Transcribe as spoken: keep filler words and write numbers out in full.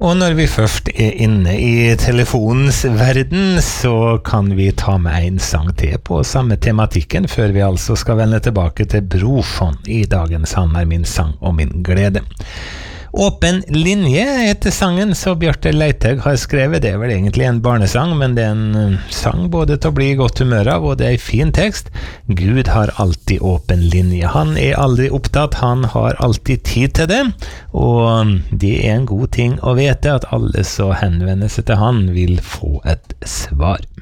Og når vi først er inne i telefonens verden, så kan vi ta med en sang til på samme tematikken, før vi altså skal vende tilbake til Brorson i dagens Han er min sang og min glede. Åpen linje heter sangen, så Bjarte Leithaug har skrevet. Det er vel egentlig en barnesang, men det er en sang både til å bli i godt humør av, og det er en fin tekst. Gud har alltid åpen linje. Han er aldri opptatt, han har alltid tid til det, og det er en god ting å vite at alle som henvender seg til han vil få et svar.